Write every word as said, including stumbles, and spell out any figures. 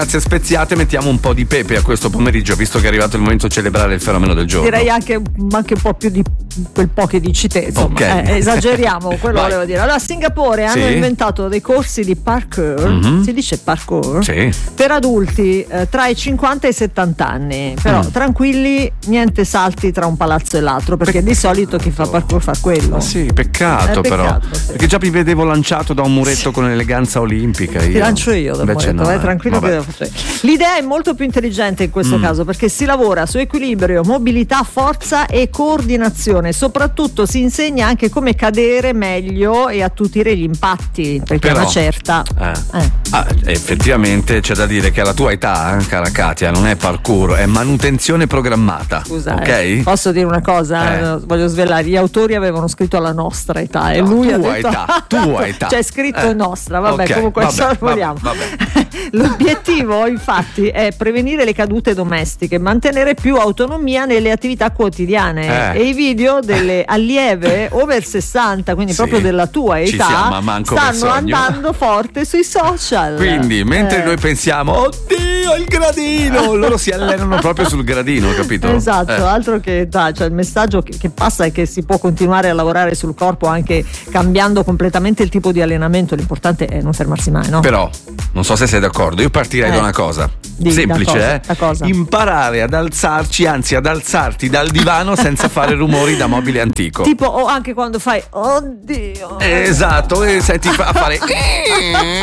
Grazie speziate, mettiamo un po' di pepe a questo pomeriggio, visto che è arrivato il momento di celebrare il fenomeno del giorno. Direi anche, anche un po' più di quel po' che dici te, insomma. Okay. Eh, esageriamo, quello Vai. volevo dire. Allora, a Singapore hanno Sì. inventato dei corsi di parkour, Mhm. si dice parkour, Sì. per adulti eh, tra i cinquanta e i settanta anni. Però Mm. tranquilli, niente salti tra un palazzo e l'altro, perché di solito chi fa parkour fa quello. Ma sì, peccato, Eh, però. peccato, sì. Perché già mi vedevo lanciato da un muretto con eleganza olimpica. Io. Ti lancio io dal Invece momento, no, vai eh. tranquillo Vabbè. che devo fare. L'idea è molto più intelligente in questo Mm. caso, perché si lavora su equilibrio, mobilità, forza e coordinazione. Soprattutto si insegna anche come cadere meglio e attutire gli impatti, perché Però- a una certa Eh. eh. Ah, effettivamente c'è da dire che alla tua età, eh, cara Katia, non è parkour, è manutenzione programmata. Scusa, ok? eh, posso dire una cosa? Eh. Eh, Voglio svelare, gli autori avevano scritto alla nostra età e No, lui ha tua detto età, tua età. c'è scritto Eh. nostra, vabbè, Ok, comunque vabbè, sorvoliamo. vabbè, vabbè. L'obiettivo infatti è prevenire le cadute domestiche, mantenere più autonomia nelle attività quotidiane Eh. e i video delle allieve over sessanta, quindi Sì. proprio della tua Ci età, siamo, manco stanno per sogno. andando forte sui social. Quindi, mentre Eh. noi pensiamo, oddio, il gradino, loro si allenano proprio sul gradino, capito? Esatto, Eh. altro che dai, cioè il messaggio che, che passa è che si può continuare a lavorare sul corpo anche cambiando completamente il tipo di allenamento, l'importante è non fermarsi mai, no? Però, non so se sei d'accordo, io partirei Eh. da una cosa. Di- Semplice, da cosa? eh? Da cosa? Imparare ad alzarci, anzi ad alzarti dal divano senza fare rumori da mobile antico. Tipo, o anche quando fai oddio. Esatto, e senti a fare